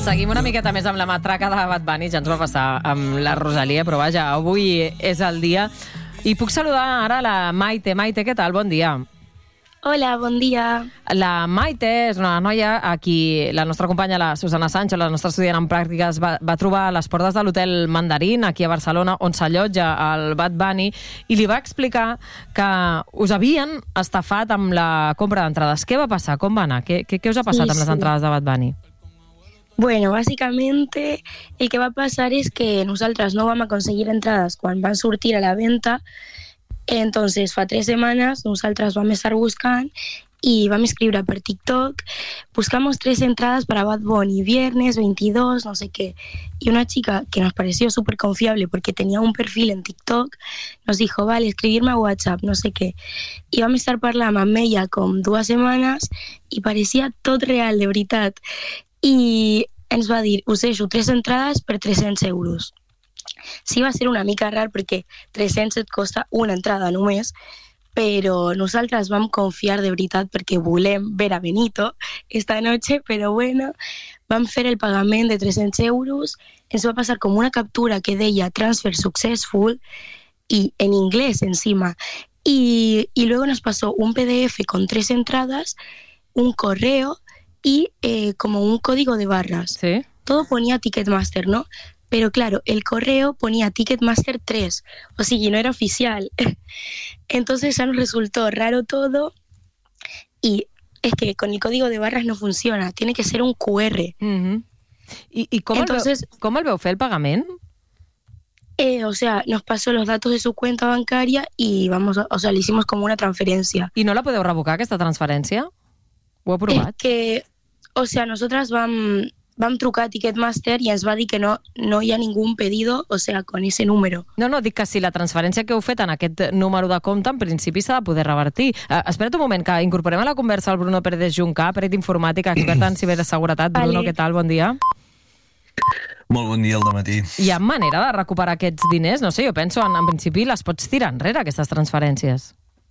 Seguim una miqueta més amb la matraca de Bad Bunny, ja ens va passar amb la Rosalia, però vaja, avui és el dia. I puc saludar ara la Maite. Maite, què tal? Bon dia. Hola, bon dia. La Maite és una noia a qui la nostra companya, la Susana Sancho, la nostra estudiant en pràctiques, va trobar a les portes de l'hotel Mandarín, aquí a Barcelona, on s'allotja el Bad Bunny, i li va explicar que us havien estafat amb la compra d'entrades. Què va passar? Com va anar? Què us ha passat amb les entrades de Bad Bunny? Bueno, básicamente el que va pasar es que nosaltres no vam aconseguir entrades quan van sortir a la venta. Entonces, fa 3 setmanes nosaltres vam estar buscant y vam escriure per TikTok. Buscamos 3 entradas para Bad Bunny, viernes 22, no sé qué. Y una chica que nos pareció súper confiable porque tenía un perfil en TikTok nos dijo, vale, escribirme a WhatsApp, no sé què. I vam estar parlant amb ella com 2 setmanes i parecia tot real, de veritat. I ens va dir, us deixo 3 entrades per 300 euros. Sí, va ser una mica rar perquè 300 et costa una entrada només, però nosaltres vam confiar de veritat perquè volem ver a Benito esta noche, però bueno, vam fer el pagament de 300 euros, ens va passar com una captura que deia transfer successful y en inglés encima, y luego nos pasó un PDF con 3 entradas, un correo y como un código de barras. ¿Sí? Todo ponía Ticketmaster, ¿no? Pero claro, el correo ponía Ticketmaster 3, o sea, no era oficial. Entonces ya nos resultó raro todo y es que con el código de barras no funciona, tiene que ser un QR. Mm-hmm. I com, entonces, com el veu fer el pagament? O sea, nos pasó los datos de su cuenta bancaria y le hicimos como una transferencia. I no la podeu revocar, aquesta transferència? Ho heu provat? Es que, o sea, nosotras vam trucar a Ticketmaster i ens va dir que no hi ha ningú pedido, o sea, con ese número. No, dic que si la transferència que heu fet en aquest número de compte, en principi s'ha de poder revertir. Espera't un moment, que incorporem a la conversa el Bruno Pérez Juncà, perit informàtic, expert en ciberseguretat. Bruno, què tal? Bon dia. Molt bon dia al dematí. Hi ha manera de recuperar aquests diners? No sé, jo penso, en principi les pots tirar enrere, aquestes transferències.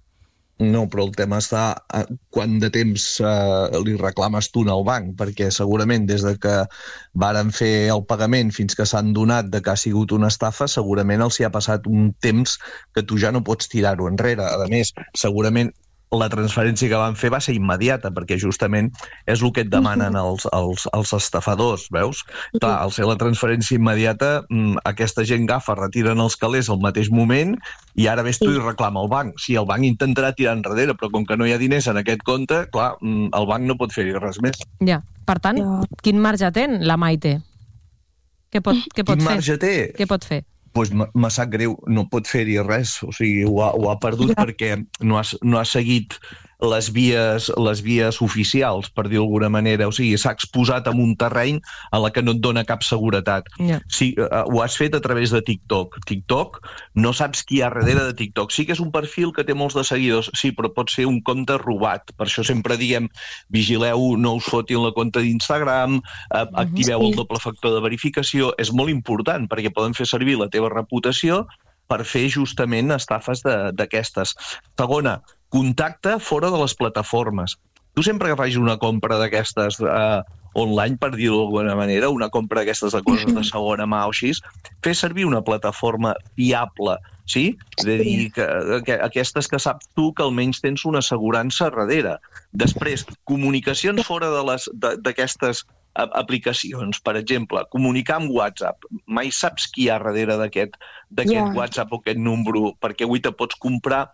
No, però el tema està quant de temps li reclames tu al banc, perquè segurament des de que varen fer el pagament fins que s'han donat de que ha sigut una estafa, segurament els hi ha passat un temps que tu ja no pots tirar-ho enrere. A més, segurament la transferència que van fer va ser immediata, perquè justament és el que et demanen els estafadors, veus? Clar, al ser la transferència immediata, aquesta gent agafa, retiren els calés al mateix moment i ara ves tu i reclama al banc. Sí, el banc intentarà tirar enrere, però com que no hi ha diners en aquest compte, clar, el banc no pot fer-hi res més. Ja, per tant, quin marge té la Maite? Què pot fer? Quin marge té? Què pot fer? Doncs me sap greu, no pot fer-hi res, o sigui, ho ha perdut perquè no ha seguit les vies oficials, per dir d'alguna manera, o sigui, s'ha exposat en un terreny a la que no et dona cap seguretat. Sí, ho has fet a través de TikTok. TikTok, no saps qui hi ha darrere de TikTok. Sí que és un perfil que té molts de seguidors, sí, però pot ser un compte robat. Per això sempre diem, vigileu, no us fotin la compte d'Instagram, activeu el doble factor de verificació. És molt important, perquè poden fer servir la teva reputació per fer justament estafes d'aquestes. Segona, contacte fora de les plataformes. Tu sempre que facis una compra d'aquestes online, per dir-ho d'alguna manera, una compra d'aquestes de coses de segona mà o així, fes servir una plataforma fiable, sí? És a dir, que aquestes que saps tu que almenys tens una assegurança darrere. Després, comunicacions fora d'aquestes aplicacions, per exemple, comunicar amb WhatsApp. Mai saps qui hi ha darrere d'aquest WhatsApp o aquest número, perquè avui te pots comprar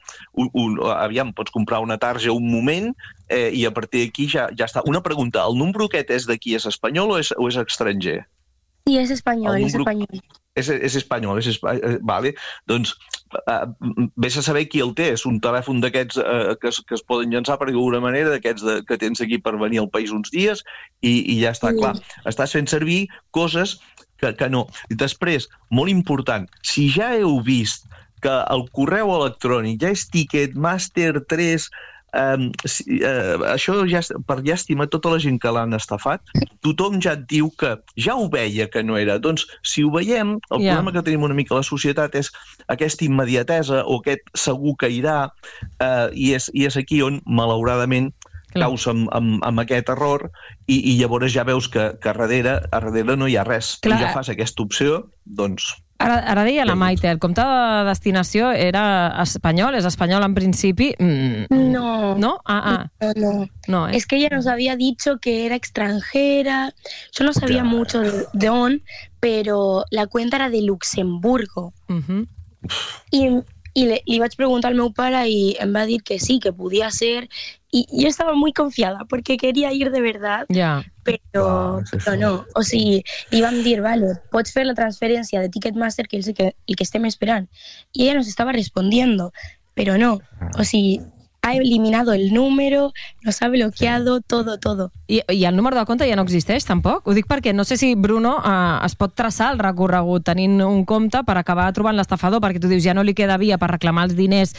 pots comprar una tarja un moment i a partir d'aquí ja està. Una pregunta, el número aquest és d'aquí, és espanyol o és estranger? Sí, és espanyol, és espanyol. És espanyol, vale. Doncs vés a saber qui el té. És un telèfon d'aquests que es poden llançar per d'alguna manera, d'aquests que tens aquí per venir al país uns dies i ja està, clar. Estàs fent servir coses que no. I després, molt important, si ja heu vist que el correu electrònic ja és Ticketmaster 3, això ja, per llàstima tota la gent que l'han estafat, tothom ja et diu que ja ho veia que no era. Doncs si ho veiem, el problema que tenim una mica a la societat és aquesta immediatesa o aquest segur que irà, i és aquí on malauradament caus amb aquest error i llavors ja veus que a darrere no hi ha res. Clar. I ja fas aquesta opció, doncs... Ara deia la Maite, el compte de destinació era espanyol, és espanyol en principi? No. ¿No? No, es que ella nos había dicho que era extranjera, yo no sabía mucho de dónde, pero la cuenta era de Luxemburgo. I li vaig preguntar al meu pare i em va dir que sí, que podia ser, i jo estava muy confiada perquè quería ir de verdad, però no, o sigui, li vam dir, vale, pots fer la transferència de Ticketmaster, que és el que estem esperant, i ella nos estava respondiendo, però no, o sigui, ha eliminado el número, nos ha bloqueado todo. I el número de compte ja no existeix, tampoc? Ho dic perquè no sé si, Bruno, es pot traçar el recorregut tenint un compte per acabar trobant l'estafador, perquè tu dius ja no li queda via per reclamar els diners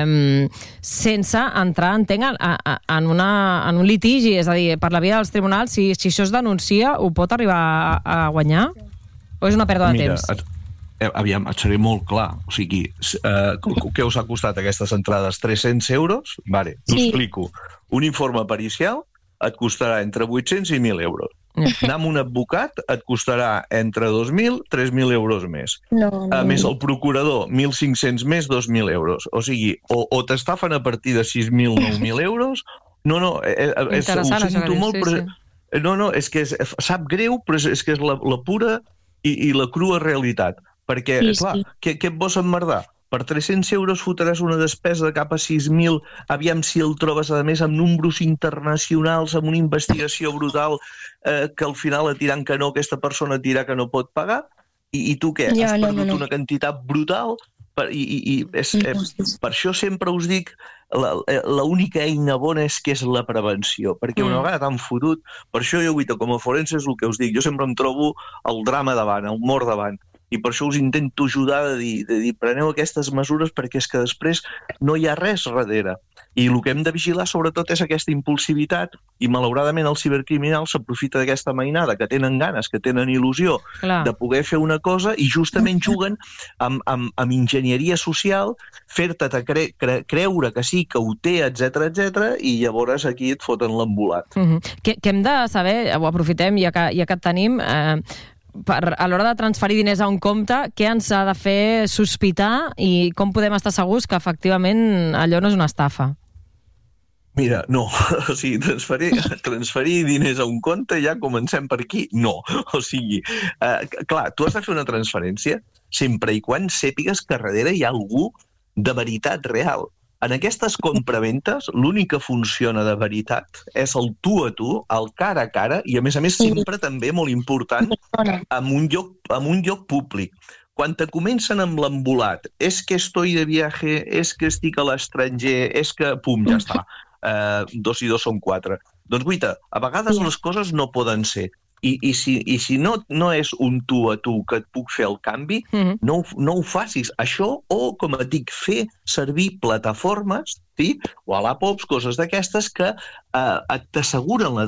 sense entrar, entenc, en un litigi, és a dir, per la via dels tribunals, si això es denuncia, ho pot arribar a guanyar? O és una pèrdua de temps? Aviam, et seré molt clar. O sigui, què us ha costat aquestes entrades? 300 euros? Vale, t'ho explico. Un informe pericial et costarà entre 800 i 1.000 euros. Anar amb un advocat et costarà entre 2.000 i 3.000 euros més. A més, el procurador, 1.500 més, 2.000 euros. O sigui, o t'estafen a partir de 6.000, 9.000 euros... No, ho sento molt, però... No, és que sap greu, però és que és la pura i la crua realitat. Perquè, clar, què et vols emmerdar? Per 300 euros fotràs una despesa de cap a 6.000, aviam si el trobes, a més, amb números internacionals, amb una investigació brutal, que al final et diran que no, aquesta persona et dirà que no pot pagar, i tu què? Has perdut una quantitat brutal? Per això sempre us dic, l'única eina bona és que és la prevenció, perquè una vegada t'han fotut, per això jo, com a forense, és el que us dic, jo sempre em trobo el drama davant, el mort davant, i per això us intento ajudar de dir preneu aquestes mesures perquè és que després no hi ha res darrere. I el que hem de vigilar sobretot és aquesta impulsivitat i malauradament els cibercriminals s'aprofita d'aquesta mainada, que tenen ganes, que tenen il·lusió de poder fer una cosa i justament juguen amb enginyeria social, fer-te creure que sí, que ho té, etc, i llavors aquí et foten l'embolat. Què hem de saber, ho aprofitem ja que et tenim, a l'hora de transferir diners a un compte, què ens ha de fer sospitar i com podem estar segurs que efectivament allò no és una estafa? Mira, no, o sigui, transferir diners a un compte, ja comencem per aquí, no. O sigui, clar, tu has de fer una transferència sempre i quan sàpigues que darrere hi ha algú de veritat real. En aquestes compraventes, l'únic que funciona de veritat és el tu a tu, el cara a cara, i a més sempre també, molt important, en un lloc públic. Quan te comencen amb l'embolat, és que estoy de viaje, és que estic a l'estranger, és que, pum, ja està, 2 i 2 són 4. Doncs, guaita, a vegades les coses no poden ser. I si no és un tu a tu que et puc fer el canvi, no ho facis. Això, o, com et dic, fer servir plataformes, o a l'Apops, coses d'aquestes que t'asseguren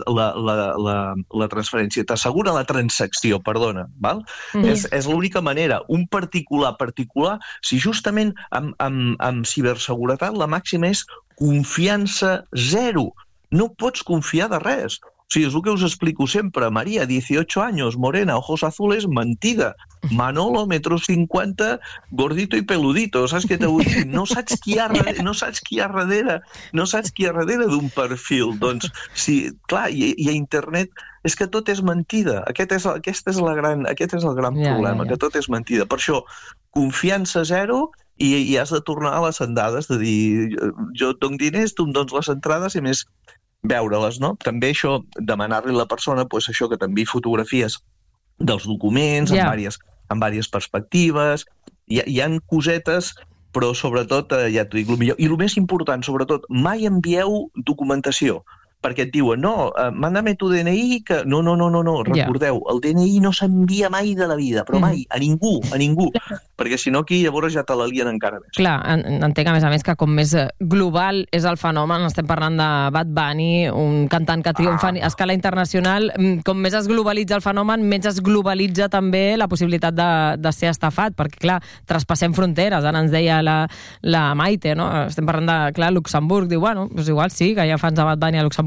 la transferència, t'asseguren la transacció, perdona. És l'única manera. Un particular, si justament amb ciberseguretat la màxima és confiança zero. No pots confiar de res. O sigui, és el que us explico sempre. María, 18 años, morena, ojos azules, mentida. Manolo, 1,50 m, gordito i peludito. Saps què t'ho vull dir? No saps qui hi ha darrere d'un perfil. Doncs, sí, clar, i a internet és que tot és mentida. Aquest és el gran problema, que tot és mentida. Per això, confiança zero i has de tornar a les andades de dir jo et dono diners, tu em dones les entrades i més veure-les, no? També això, demanar-li a la persona, això que t'enviï fotografies dels documents, en diverses perspectives, hi ha cosetes, però sobretot, ja t'ho dic, el millor. I el més important, sobretot, mai envieu documentació, perquè et diuen, no, mándame tu DNI, que no, recordeu, el DNI no s'envia mai de la vida, però mai, a ningú, perquè si no aquí llavors ja te la lien encara més. Clar, entenc a més que com més global és el fenomen, estem parlant de Bad Bunny, un cantant que triomfa a escala internacional, com més es globalitza el fenomen, més es globalitza també la possibilitat de ser estafat, perquè clar, traspassem fronteres, ara ens deia la Maite, no? Estem parlant de, clar, Luxemburg, diu, bueno, doncs igual sí, que hi ha fans de Bad Bunny a Luxemburg,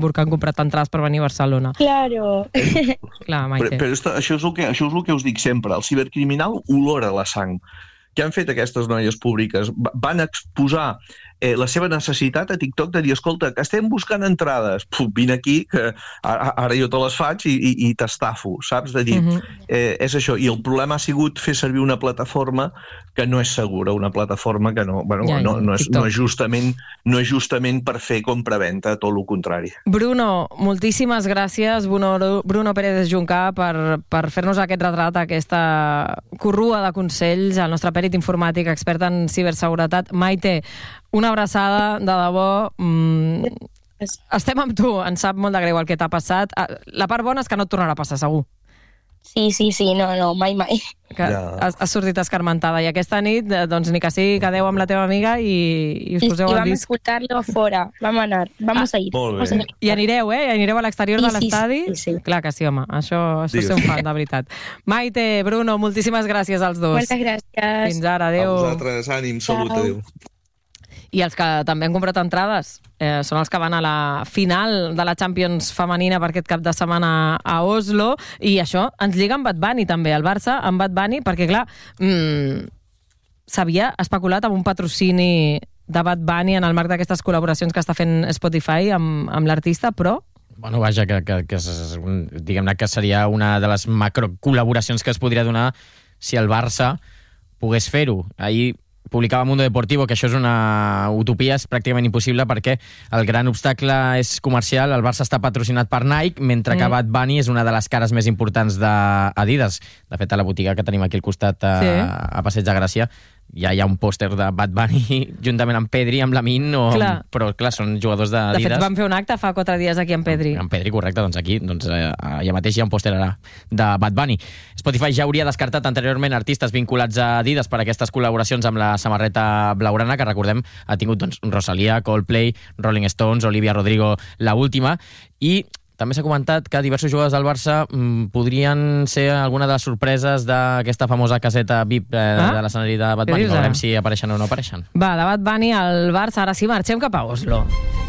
Hamburg que han comprat entrades per venir a Barcelona. Claro. Clar, Maite. Però això és el que us dic sempre. El cibercriminal olora la sang. Què han fet aquestes noies públiques? Van exposar la seva necessitat a TikTok de dir, escolta, que estem buscant entrades. Puf, vine aquí, que ara jo te les faig i t'estafo, saps? De dir, és això. I el problema ha sigut fer servir una plataforma que no és segura, una plataforma que no és justament per fer compra-venta, tot el contrari. Bruno, moltíssimes gràcies, Bruno Pérez Juncà, per fer-nos aquest retrat, aquesta corrua de consells, el nostre pèrit informàtic, expert en ciberseguretat. Maite, una abraçada, de debò. Estem amb tu, ens sap molt de greu el que t'ha passat. La part bona és que no et tornarà a passar, segur. Sí, no, mai. Que has sortit escarmentada. I aquesta nit, doncs ni que sigui, quedeu amb la teva amiga i us poseu el disc. I vam escoltar-lo fora. Vamos a ir. I anireu, Anireu a l'exterior de l'estadi? Sí. Clar que sí, home. Això és ser un fan, de veritat. Maite, Bruno, moltíssimes gràcies als dos. Moltes gràcies. Fins ara, adéu. A vosaltres, ànim, salut, adéu. I els que també han comprat entrades són els que van a la final de la Champions femenina per aquest cap de setmana a Oslo, i això ens lliga amb Bad Bunny també, el Barça amb Bad Bunny, perquè clar, s'havia especulat amb un patrocini de Bad Bunny en el marc d'aquestes col·laboracions que està fent Spotify amb l'artista, però... Bueno, vaja, que diguem-ne que seria una de les macrocol·laboracions que es podria donar si el Barça pogués fer-ho. Ahir publicava Mundo Deportivo que això és una utopia, és pràcticament impossible perquè el gran obstacle és comercial. El Barça està patrocinat per Nike, mentre que Bad Bunny és una de les cares més importants d'Adidas. De fet, a la botiga que tenim aquí al costat a Passeig de Gràcia ja hi ha un pòster de Bad Bunny juntament amb Pedri, amb Lamin, però clar, són jugadors d'Adidas. De fet, van fer un acte fa 4 dies aquí amb Pedri. Amb Pedri, correcte, doncs aquí ja mateix hi ha un pòster ara de Bad Bunny. Spotify ja hauria descartat anteriorment artistes vinculats a Adidas per aquestes col·laboracions amb la samarreta blaugrana, que recordem ha tingut Rosalía, Coldplay, Rolling Stones, Olivia Rodrigo, la última, i també s'ha comentat que diversos jugadors del Barça podrien ser alguna de les sorpreses d'aquesta famosa caseta VIP de l'escenari de Bad Bunny. Veurem si apareixen o no apareixen. Va, de Bad Bunny al Barça, ara sí, marxem cap a Oslo.